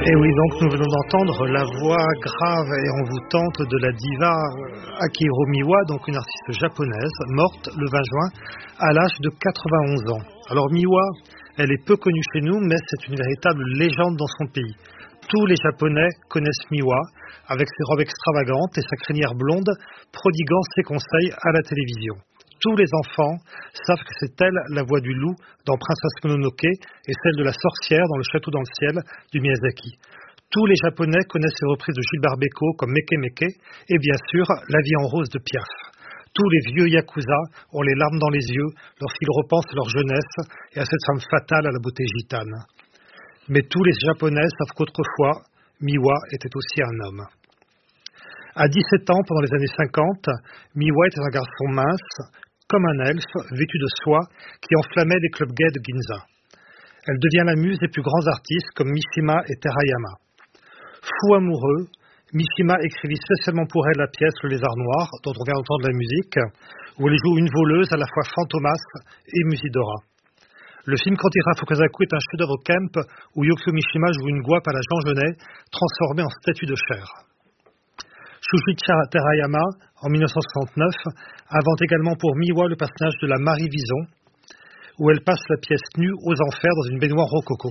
Et oui, donc nous venons d'entendre la voix grave et envoûtante de la diva Akihiro Miwa, donc une artiste japonaise, morte le 20 juin à l'âge de 91 ans. Alors Miwa, elle est peu connue chez nous, mais c'est une véritable légende dans son pays. Tous les Japonais connaissent Miwa, avec ses robes extravagantes et sa crinière blonde, prodiguant ses conseils à la télévision. Tous les enfants savent que c'est elle la voix du loup dans Princesse Mononoke et celle de la sorcière dans Le Château dans le ciel du Miyazaki. Tous les Japonais connaissent les reprises de Gilbert Bécaud comme Meke Meke et bien sûr La vie en rose de Piaf. Tous les vieux yakuza ont les larmes dans les yeux lorsqu'ils repensent à leur jeunesse et à cette femme fatale à la beauté gitane. Mais tous les Japonais savent qu'autrefois, Miwa était aussi un homme. À 17 ans, pendant les années 50, Miwa était un garçon mince, comme un elfe, vêtu de soie, qui enflammait les clubs gays de Ginza. Elle devient la muse des plus grands artistes comme Mishima et Terayama. Fou amoureux, Mishima écrivit spécialement pour elle la pièce Le Lézard Noir, dont on vient d'entendre la musique, où elle joue une voleuse à la fois Fantomas et Musidora. Le film Kantira Fukasaku est un chef-d'œuvre camp où Yukio Mishima joue une guêpe à la Jean Genet, transformée en statue de chair. Shuichi Terayama, en 1969, invente également pour Miwa le personnage de la Marie Vison, où elle passe la pièce nue aux enfers dans une baignoire rococo.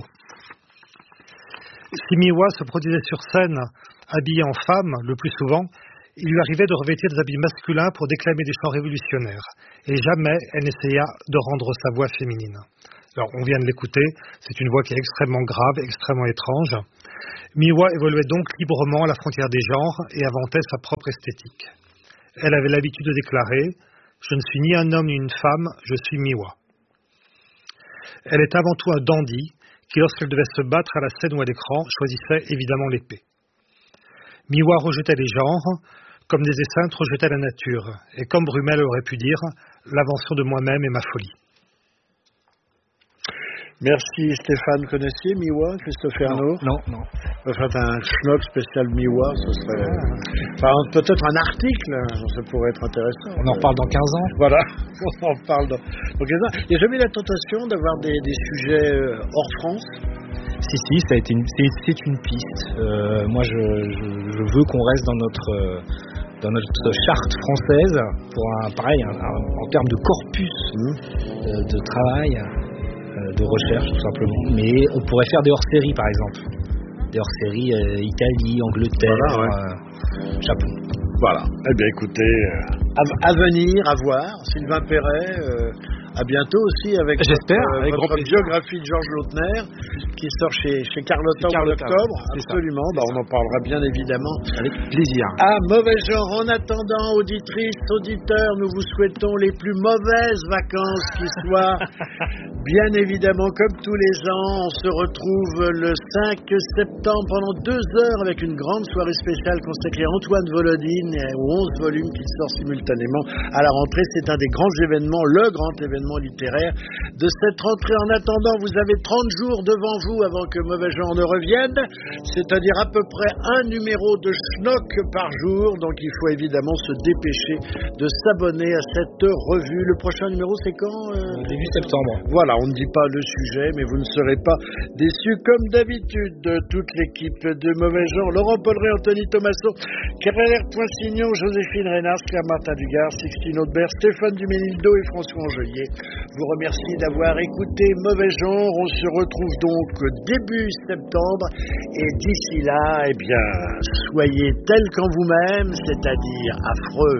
Si Miwa se produisait sur scène habillée en femme, le plus souvent, il lui arrivait de revêtir des habits masculins pour déclamer des chants révolutionnaires. Et jamais elle n'essaya de rendre sa voix féminine. Alors, on vient de l'écouter, c'est une voix qui est extrêmement grave, extrêmement étrange. Miwa évoluait donc librement à la frontière des genres et inventait sa propre esthétique. Elle avait l'habitude de déclarer « Je ne suis ni un homme ni une femme, je suis Miwa ». Elle est avant tout un dandy qui, lorsqu'elle devait se battre à la scène ou à l'écran, choisissait évidemment l'épée. Miwa rejetait les genres, comme des essaims rejetaient la nature, et comme Brummel aurait pu dire « L'invention de moi-même est ma folie ». Merci Stéphane. Connaissiez Miwa, Christophe Ernaud? Non. Enfin, un schnock spécial Miwa, ce serait... Enfin, peut-être un article, ça pourrait être intéressant. On en reparle dans 15 ans. Voilà, on en parle dans 15 ans. Il n'y a jamais eu la tentation d'avoir des sujets hors France? Si, c'est une piste. Moi, je veux qu'on reste dans notre charte française, pour en termes de corpus de travail, de recherche tout simplement. Mais on pourrait faire des hors-séries par exemple. Des hors-séries Italie, Angleterre, Japon. Voilà. Eh bien écoutez, à venir, à voir. Sylvain Perret, à bientôt aussi avec votre biographie de Georges Lautner qui sort chez Carlotta en octobre. Absolument, on en parlera bien évidemment. Avec plaisir. À mauvais genre. En attendant, auditrices, auditeurs, nous vous souhaitons les plus mauvaises vacances qui soient. Bien évidemment, comme tous les ans, on se retrouve le 5 septembre pendant 2 heures avec une grande soirée spéciale consacrée à Antoine Volodine aux 11 volumes qui sortent simultanément à la rentrée. C'est un des grands événements, le grand événement littéraire de cette rentrée. En attendant, vous avez 30 jours devant vous avant que Mauvais Genre ne revienne, c'est-à-dire à peu près un numéro de schnock par jour. Donc il faut évidemment se dépêcher de s'abonner à cette revue. Le prochain numéro, c'est quand Début septembre. Voilà, on ne dit pas le sujet, mais vous ne serez pas déçus comme d'habitude de toute l'équipe de Mauvais Genre. Laurent Polleret, Anthony Thomasso, Claire Poinsignon, Joséphine Reynard, Claire Martin Dugard, Sixtine Audebert, Stéphane Duménildo et François Angelier. Je vous remercie d'avoir écouté Mauvais Genre. On se retrouve donc début septembre. Et d'ici là, eh bien, soyez tels qu'en vous-même, c'est-à-dire affreux.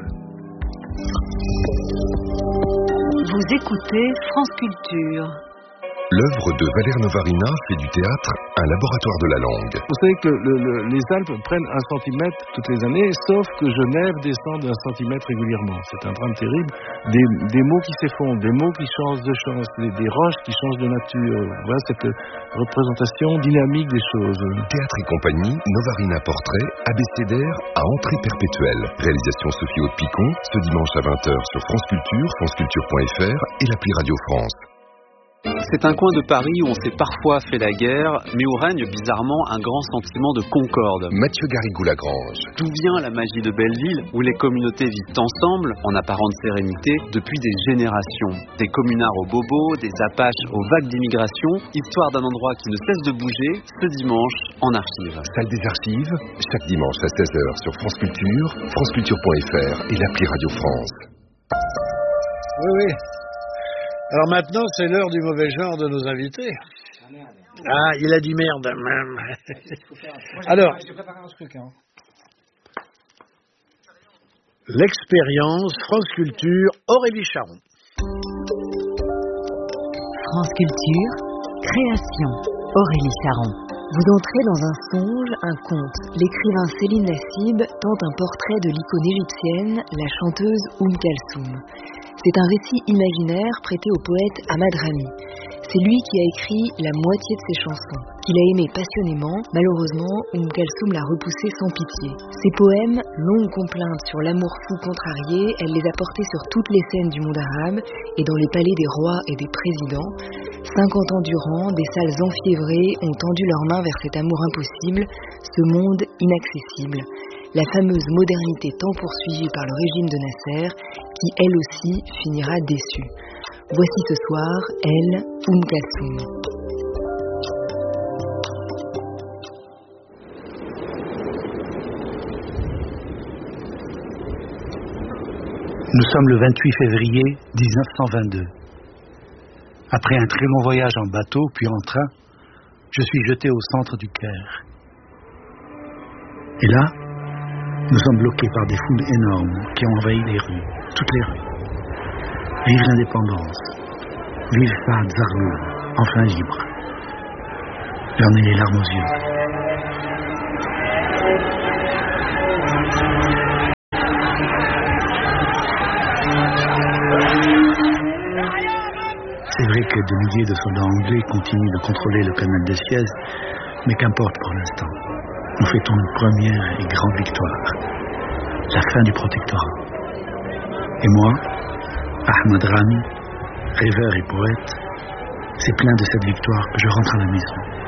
Vous écoutez France Culture. L'œuvre de Valère Novarina fait du théâtre un laboratoire de la langue. Vous savez que les Alpes prennent 1 centimètre toutes les années, sauf que Genève descend d'1 centimètre régulièrement. C'est un drame terrible. Des mots qui s'effondrent, des mots qui changent de chance, des roches qui changent de nature. Voilà cette représentation dynamique des choses. Théâtre et compagnie, Novarina Portrait, abécédaire à entrée perpétuelle. Réalisation Sophie Haute-Picon, ce dimanche à 20h sur France Culture, franceculture.fr et l'appli Radio France. C'est un coin de Paris où on s'est parfois fait la guerre, mais où règne bizarrement un grand sentiment de concorde. Mathieu Garrigou-Lagrange. D'où vient la magie de Belleville, où les communautés vivent ensemble, en apparente sérénité, depuis des générations. Des communards aux bobos, des apaches aux vagues d'immigration, histoire d'un endroit qui ne cesse de bouger, ce dimanche en archives. Salle des archives, chaque dimanche à 16h sur France Culture, franceculture.fr et l'appli Radio France. Oui. Alors maintenant, c'est l'heure du mauvais genre de nos invités. Ah, il a dit merde. Alors, l'expérience France Culture, Aurélie Charon. France Culture, création, Aurélie Charon. Vous entrez dans un songe, un conte. L'écrivain Céline Nassib tente un portrait de l'icône égyptienne, la chanteuse Kalsoum. C'est un récit imaginaire prêté au poète Ahmad Rami. C'est lui qui a écrit la moitié de ses chansons, qu'il a aimé passionnément. Malheureusement, Kalsoum l'a repoussé sans pitié. Ses poèmes, longues complaintes sur l'amour fou contrarié, elle les a portés sur toutes les scènes du monde arabe et dans les palais des rois et des présidents. 50 ans durant, des salles enfiévrées ont tendu leurs mains vers cet amour impossible, ce monde inaccessible. La fameuse modernité tant poursuivie par le régime de Nasser, qui elle aussi finira déçue. Voici ce soir, elle, Kalsoum. Nous sommes le 28 février 1922. Après un très long voyage en bateau puis en train, je suis jeté au centre du Caire. Et là, nous sommes bloqués par des foules énormes qui ont envahi les rues, toutes les rues. Vive l'indépendance, vive Saad Zarloul, enfin libre. J'en ai les larmes aux yeux. C'est vrai que des milliers de soldats anglais continuent de contrôler le canal de Suez, mais qu'importe pour l'instant. Nous fêtons une première et grande victoire, la fin du protectorat. Et moi, Ahmad Rami, rêveur et poète, c'est plein de cette victoire que je rentre à la maison.